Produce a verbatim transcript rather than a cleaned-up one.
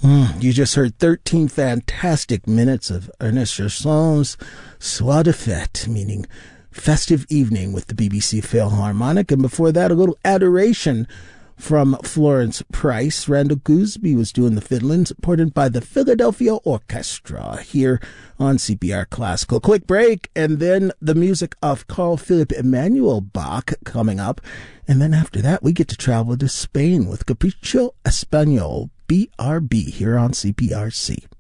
Mm, you just heard thirteen fantastic minutes of Ernest Gerson's Soir de Fête, meaning festive evening with the B B C Philharmonic. And before that, a little adoration from Florence Price. Randall Gooseby was doing the fiddling, supported by the Philadelphia Orchestra here on C P R Classical. Quick break, and then the music of Carl Philipp Emanuel Bach coming up. And then after that, we get to travel to Spain with Capricho Español, B R B, here on C P R C.